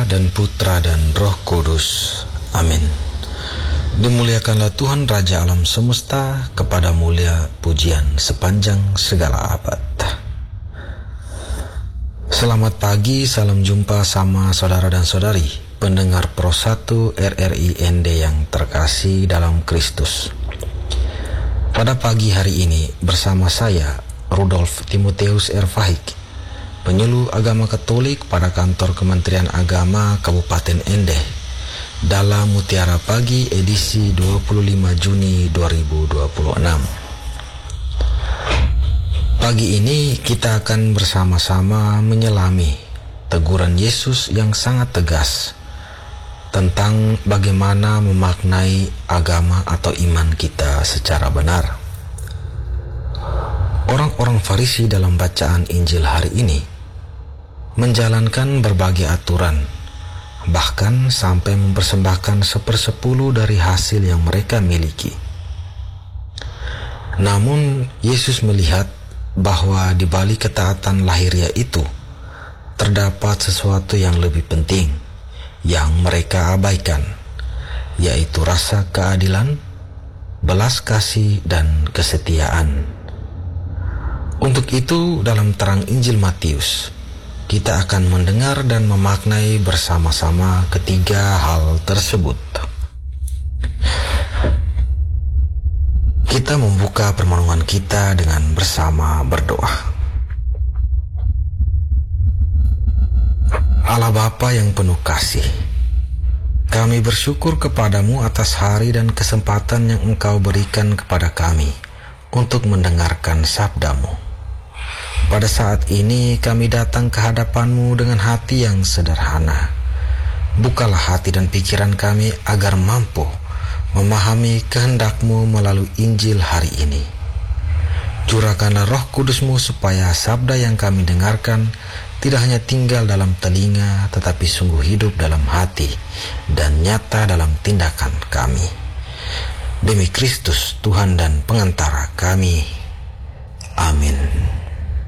dan Putra dan Roh Kudus. Amin. Dimuliakanlah Tuhan Raja alam semesta, kepada mulia pujian sepanjang segala abad. Selamat pagi, salam jumpa sama saudara dan saudari pendengar Pro 1 RRI ND yang terkasih dalam Kristus. Pada pagi hari ini bersama saya Rudolf Timotheus Ervahik, penyuluh agama Katolik pada kantor Kementerian Agama Kabupaten Ende, dalam Mutiara Pagi edisi 25 Juni 2026. Pagi ini kita akan bersama-sama menyelami teguran Yesus yang sangat tegas tentang bagaimana memaknai agama atau iman kita secara benar. Orang-orang Farisi dalam bacaan Injil hari ini menjalankan berbagai aturan, bahkan sampai mempersembahkan 1/10 dari hasil yang mereka miliki. Namun Yesus melihat bahwa di balik ketaatan lahiriah itu terdapat sesuatu yang lebih penting yang mereka abaikan, yaitu rasa keadilan, belas kasih, dan kesetiaan. Untuk itu, dalam terang Injil Matius, kita akan mendengar dan memaknai bersama-sama ketiga hal tersebut. Kita membuka permenungan kita dengan bersama berdoa. Allah Bapa yang penuh kasih, kami bersyukur kepadamu atas hari dan kesempatan yang Engkau berikan kepada kami untuk mendengarkan sabdamu. Pada saat ini kami datang ke hadapan-Mu dengan hati yang sederhana. Bukalah hati dan pikiran kami agar mampu memahami kehendak-Mu melalui Injil hari ini. Curahkanlah Roh Kudus-Mu supaya sabda yang kami dengarkan tidak hanya tinggal dalam telinga, tetapi sungguh hidup dalam hati dan nyata dalam tindakan kami. Demi Kristus, Tuhan dan Pengantara kami. Amin.